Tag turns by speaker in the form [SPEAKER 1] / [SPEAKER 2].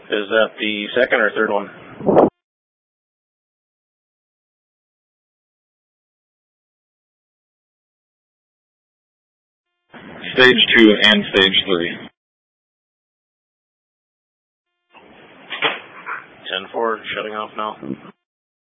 [SPEAKER 1] Is that the second or third one?
[SPEAKER 2] Stage 2 and Stage 3.
[SPEAKER 1] 10-4, shutting off now.